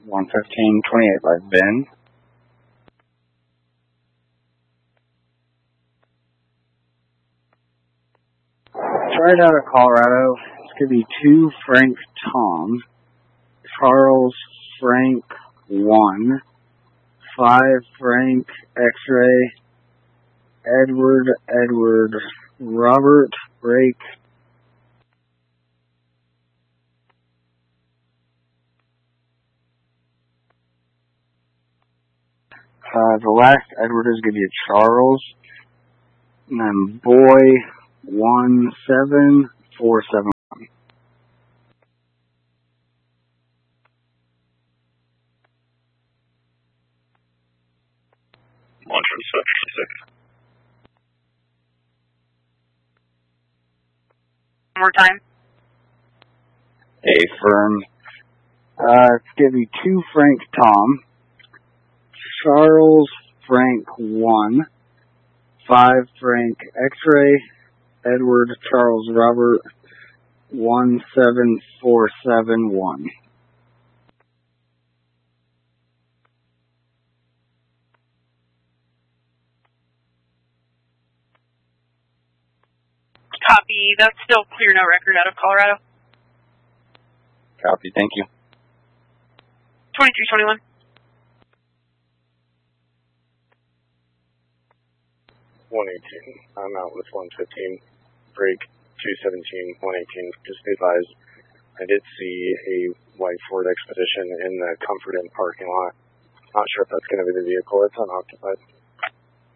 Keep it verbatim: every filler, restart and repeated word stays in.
one fifteen twenty-eight by Ben. Right out of Colorado, it's going to be two Frank Tom, Charles Frank one, five Frank X-Ray, Edward Edward Robert Break, uh, the last Edward is going to be a Charles, and then Boy one seven four seven one. Launch from six. One more time. A firm. Uh, it's going to be two Frank Tom, Charles Frank one, five Frank X-Ray, Edward Charles Robert one seven four seven one. Copy. That's still clear, no record out of Colorado. Copy. Thank you. twenty-three twenty-one. one eighteen. I'm out with one fifteen. Break two seventeen, one eighteen. Just be advised, I did see a white Ford Expedition in the Comfort Inn parking lot. Not sure if that's going to be the vehicle. It's unoccupied.